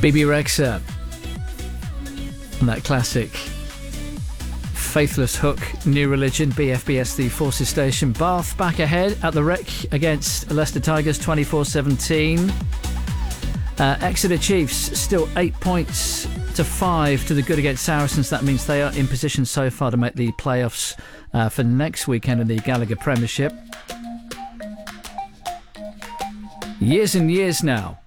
BB Rexa and that classic Faithless Hook, New Religion, BFBS the Forces Station. Bath back ahead at the Rec against Leicester Tigers 24-17. Exeter Chiefs still 8 points to 5 to the good against Saracens. That means they are in position so far to make the playoffs for next weekend in the Gallagher Premiership. Years and years now